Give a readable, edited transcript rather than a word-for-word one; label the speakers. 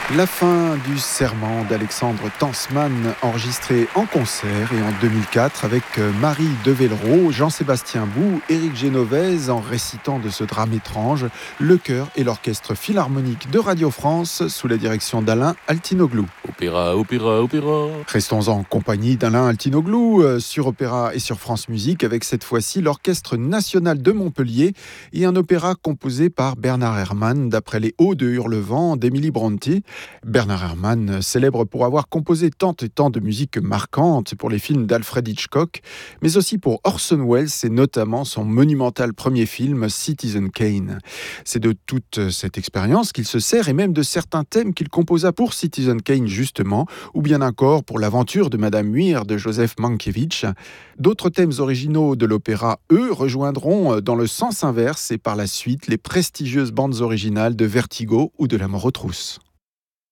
Speaker 1: La fin du serment d'Alexandre Tansman, enregistré en concert et en 2004 avec Marie Devellereau, Jean-Sébastien Bou, Éric Génovèse en récitant de ce drame étrange, le chœur et l'orchestre philharmonique de Radio France sous la direction d'Alain Altinoglou.
Speaker 2: Opéra, opéra, opéra.
Speaker 1: Restons en compagnie d'Alain Altinoglou sur Opéra et sur France Musique avec cette fois-ci l'Orchestre National de Montpellier et un opéra composé par Bernard Herrmann d'après les Odes de Hurlevent d'Émilie Brontë. Bernard Herrmann, célèbre pour avoir composé tant et tant de musiques marquantes pour les films d'Alfred Hitchcock, mais aussi pour Orson Welles et notamment son monumental premier film Citizen Kane. C'est de toute cette expérience qu'il se sert et même de certains thèmes qu'il composa pour Citizen Kane justement, ou bien encore pour l'aventure de Madame Muir de Joseph Mankiewicz. D'autres thèmes originaux de l'opéra, eux, rejoindront dans le sens inverse et par la suite les prestigieuses bandes originales de Vertigo ou de La Mort aux trousses.